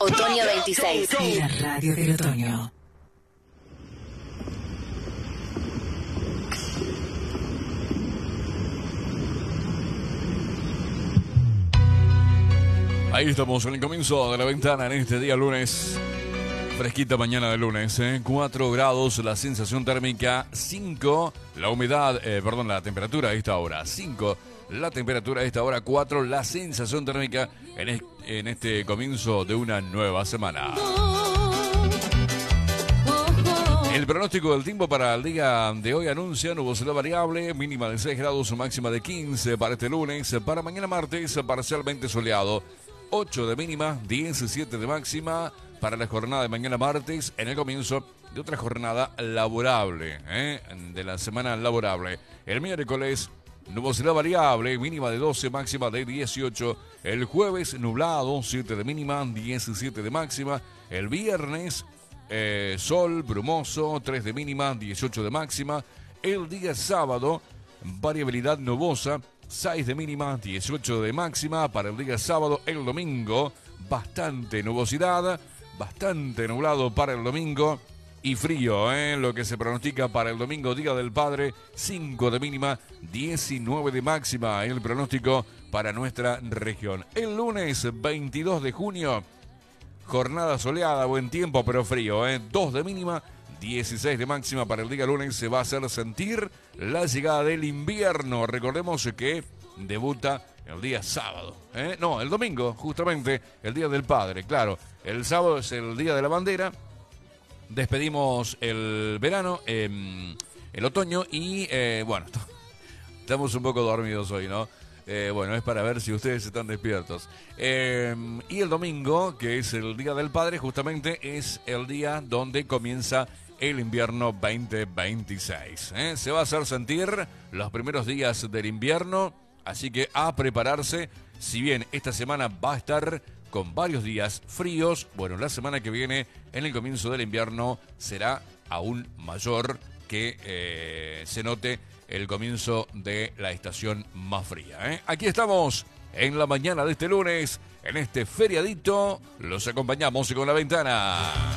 Otoño 26. La radio del otoño. Ahí estamos en el comienzo de la ventana en este día lunes. Fresquita mañana de lunes, 4 grados, la sensación térmica 5, la humedad, la temperatura a esta hora 5, la temperatura a esta hora 4, la sensación térmica en este comienzo de una nueva semana. El pronóstico del tiempo para el día de hoy anuncia nubosidad variable, mínima de 6 grados, máxima de 15 para este lunes. Para mañana martes, parcialmente soleado, 8 de mínima, 17 de máxima para la jornada de mañana martes, en el comienzo de otra jornada laborable, de la semana laborable. El miércoles, nubosidad variable, mínima de 12, máxima de 18. El jueves, nublado, 7 de mínima, 17 de máxima. El viernes, sol, brumoso, 3 de mínima, 18 de máxima. El día sábado, variabilidad nubosa, 6 de mínima, 18 de máxima para el día sábado. El domingo, bastante nubosidad, bastante nublado para el domingo y frío, lo que se pronostica para el domingo, Día del Padre, 5 de mínima, 19 de máxima, el pronóstico para nuestra región. El lunes 22 de junio, jornada soleada, buen tiempo pero frío, 2 de mínima, 16 de máxima para el día lunes. Se va a hacer sentir la llegada del invierno. Recordemos que debuta el día sábado, no, el domingo, justamente, el Día del Padre, claro. El sábado es el Día de la Bandera. Despedimos el verano, el otoño y, estamos un poco dormidos hoy, ¿no? Es para ver si ustedes están despiertos. Y el domingo, que es el Día del Padre, justamente es el día donde comienza el invierno 2026. Se va a hacer sentir los primeros días del invierno, así que a prepararse. Si bien esta semana va a estar con varios días fríos, la semana que viene, en el comienzo del invierno, será aún mayor, que se note el comienzo de la estación más fría. Aquí estamos en la mañana de este lunes, en este feriadito, los acompañamos con la ventana.